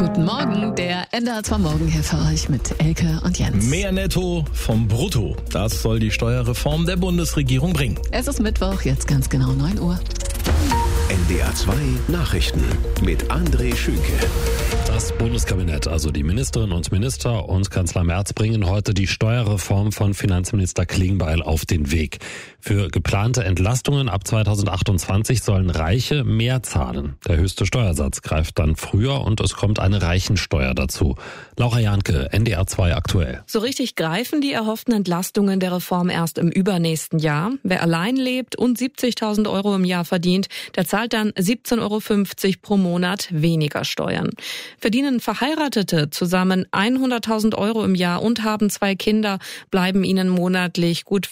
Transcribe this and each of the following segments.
Guten Morgen, der NDR2 Morgen hier für euch mit Elke und Jens. Mehr Netto vom Brutto. Das soll die Steuerreform der Bundesregierung bringen. Es ist Mittwoch, jetzt ganz genau 9 Uhr. NDR2 Nachrichten mit André Schünke. Das Bundeskabinett, also die Ministerinnen und Minister und Kanzler Merz, bringen heute die Steuerreform von Finanzminister Klingbeil auf den Weg. Für geplante Entlastungen ab 2028 sollen Reiche mehr zahlen. Der höchste Steuersatz greift dann früher und es kommt eine Reichensteuer dazu. Laura Janke, NDR2 aktuell. So richtig greifen die erhofften Entlastungen der Reform erst im übernächsten Jahr. Wer allein lebt und 70.000 Euro im Jahr verdient, der zahlt dann 17,50 Euro pro Monat weniger Steuern. Verdienen Verheiratete zusammen 100.000 Euro im Jahr und haben 2 Kinder, bleiben ihnen monatlich gut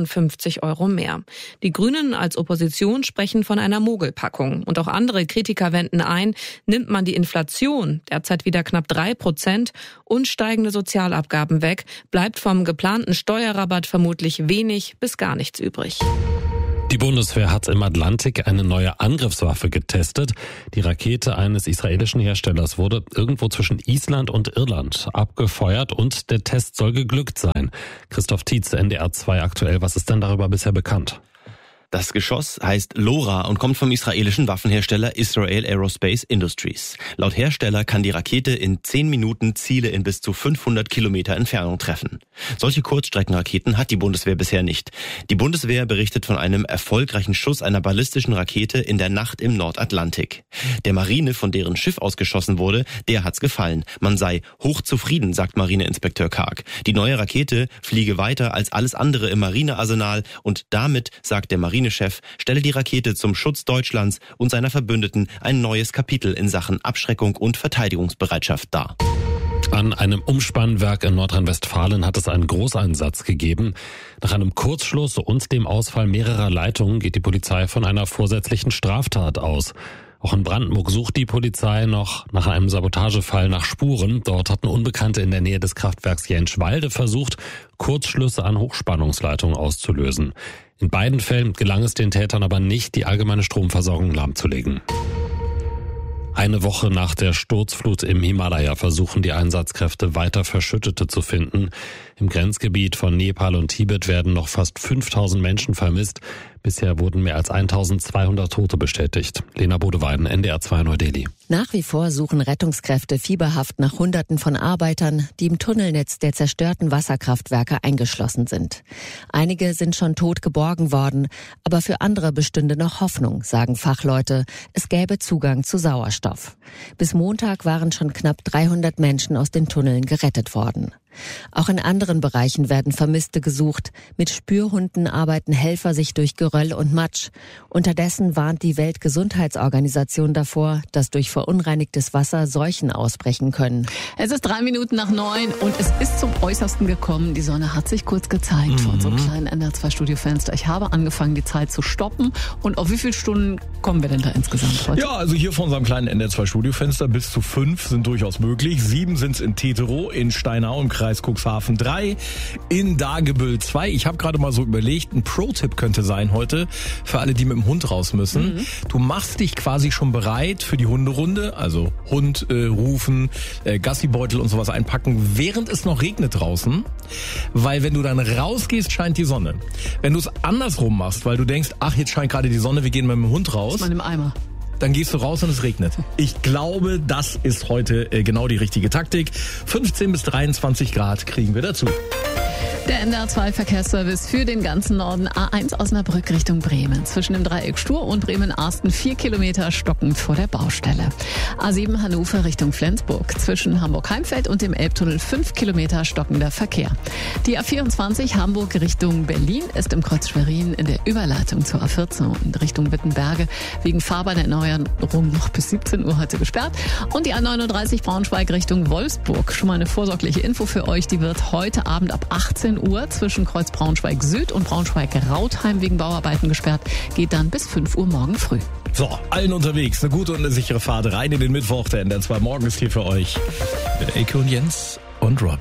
55 Euro mehr. Die Grünen als Opposition sprechen von einer Mogelpackung. Und auch andere Kritiker wenden ein, nimmt man die Inflation, derzeit wieder knapp 3%, und steigende Sozialabgaben weg, bleibt vom geplanten Steuerrabatt vermutlich wenig bis gar nichts übrig. Die Bundeswehr hat im Atlantik eine neue Angriffswaffe getestet. Die Rakete eines israelischen Herstellers wurde irgendwo zwischen Island und Irland abgefeuert und der Test soll geglückt sein. Christoph Tietz, NDR2 aktuell. Was ist denn darüber bisher bekannt? Das Geschoss heißt LoRa und kommt vom israelischen Waffenhersteller Israel Aerospace Industries. Laut Hersteller kann die Rakete in 10 Minuten Ziele in bis zu 500 Kilometer Entfernung treffen. Solche Kurzstreckenraketen hat die Bundeswehr bisher nicht. Die Bundeswehr berichtet von einem erfolgreichen Schuss einer ballistischen Rakete in der Nacht im Nordatlantik. Der Marine, von deren Schiff ausgeschossen wurde, der hat's gefallen. Man sei hochzufrieden, sagt Marineinspekteur Karg. Die neue Rakete fliege weiter als alles andere im Marinearsenal und damit, sagt der Marinechef, stelle die Rakete zum Schutz Deutschlands und seiner Verbündeten ein neues Kapitel in Sachen Abschreckung und Verteidigungsbereitschaft dar. An einem Umspannwerk in Nordrhein-Westfalen hat es einen Großeinsatz gegeben. Nach einem Kurzschluss und dem Ausfall mehrerer Leitungen geht die Polizei von einer vorsätzlichen Straftat aus. Auch in Brandenburg sucht die Polizei noch nach einem Sabotagefall nach Spuren. Dort hatten Unbekannte in der Nähe des Kraftwerks Jenschwalde versucht, Kurzschlüsse an Hochspannungsleitungen auszulösen. In beiden Fällen gelang es den Tätern aber nicht, die allgemeine Stromversorgung lahmzulegen. Eine Woche nach der Sturzflut im Himalaya versuchen die Einsatzkräfte weiter Verschüttete zu finden. Im Grenzgebiet von Nepal und Tibet werden noch fast 5.000 Menschen vermisst. Bisher wurden mehr als 1.200 Tote bestätigt. Lena Bodeweiden, NDR2 Neu-Delhi. Nach wie vor suchen Rettungskräfte fieberhaft nach Hunderten von Arbeitern, die im Tunnelnetz der zerstörten Wasserkraftwerke eingeschlossen sind. Einige sind schon tot geborgen worden, aber für andere bestünde noch Hoffnung, sagen Fachleute. Es gäbe Zugang zu Sauerstoff. Bis Montag waren schon knapp 300 Menschen aus den Tunneln gerettet worden. Auch in anderen Bereichen werden Vermisste gesucht. Mit Spürhunden arbeiten Helfer sich durch Geröll und Matsch. Unterdessen warnt die Weltgesundheitsorganisation davor, dass durch verunreinigtes Wasser Seuchen ausbrechen können. Es ist 3 Minuten nach 9 und es ist zum Äußersten gekommen. Die Sonne hat sich kurz gezeigt vor unserem kleinen NDR2-Studiofenster. Ich habe angefangen, die Zeit zu stoppen. Und auf wie viele Stunden kommen wir denn da insgesamt heute? Ja, also hier vor unserem kleinen NDR2-Studiofenster bis zu 5 sind durchaus möglich. 7 sind's in Teterow, in Steinau im Kreis Cuxhaven, 3 in Dagebüll, 2. Ich habe gerade mal so überlegt, ein Pro-Tipp könnte sein heute für alle, die mit dem Hund raus müssen. Du machst dich quasi schon bereit für die Hunderunde, also Hund rufen, Gassibeutel und sowas einpacken, während es noch regnet draußen, weil wenn du dann rausgehst, scheint die Sonne. Wenn du es andersrum machst, weil du denkst, ach, jetzt scheint gerade die Sonne, wir gehen mit dem Hund raus. Das ist mal im Eimer. Dann gehst du raus und es regnet. Ich glaube, das ist heute genau die richtige Taktik. 15 bis 23 Grad kriegen wir dazu. Der NDR2-Verkehrsservice für den ganzen Norden. A1 Osnabrück Richtung Bremen. Zwischen dem Dreieck Stur und Bremen-Arsten 4 Kilometer stockend vor der Baustelle. A7 Hannover Richtung Flensburg. Zwischen Hamburg-Heimfeld und dem Elbtunnel 5 Kilometer stockender Verkehr. Die A24 Hamburg Richtung Berlin ist im Kreuz Schwerin in der Überleitung zur A14 in Richtung Wittenberge wegen Fahrbahnerneuerung noch bis 17 Uhr heute gesperrt. Und die A39 Braunschweig Richtung Wolfsburg. Schon mal eine vorsorgliche Info für euch. Die wird heute Abend ab 18 Uhr zwischen Kreuz Braunschweig Süd und Braunschweig-Rautheim wegen Bauarbeiten gesperrt, geht dann bis 5 Uhr morgen früh. So, allen unterwegs, eine gute und eine sichere Fahrt rein in den Mittwoch. Der NDR2 Morgen ist hier für euch mit Elke und Jens und Robbie.